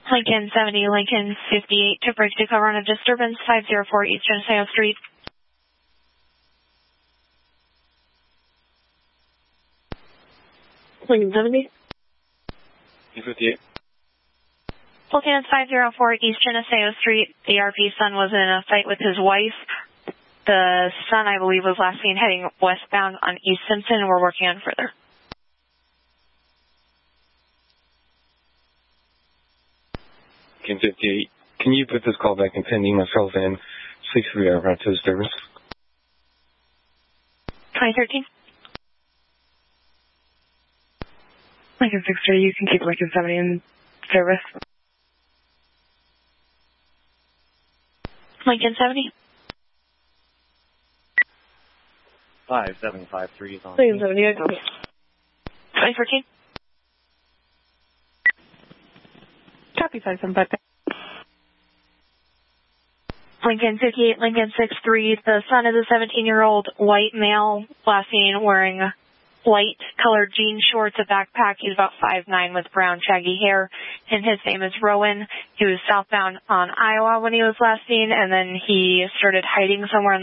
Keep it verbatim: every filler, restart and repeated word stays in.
Lincoln seventy, Lincoln fifty-eight to break to cover on a disturbance, five oh four East Geneseo Street. Lincoln seventy. fifty-eight. Lincoln five oh four East Geneseo Street. The R P son was in a fight with his wife. The son, I believe, was last seen heading westbound on East Simpson, and we're working on further. Lincoln fifty-eight. Can you put this call back in pending? Myself and six three are right to disturbance. twenty thirteen. Lincoln six three, you can keep Lincoln seventy in service. Lincoln seventy. five seven five three is on. Lincoln seventy, I copy. twenty fourteen. Copy five seven five. Lincoln fifty-eight, Lincoln six three. The son is a seventeen-year-old white male, last seen wearing light colored jean shorts, a backpack. He's about five nine with brown shaggy hair, and his name is Rowan. He was southbound on Iowa when he was last seen, and then he started hiding somewhere in